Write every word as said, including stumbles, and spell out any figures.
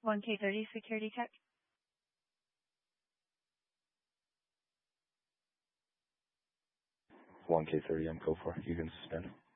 one K thirty security check. one K thirty, I'm go for. You can suspend.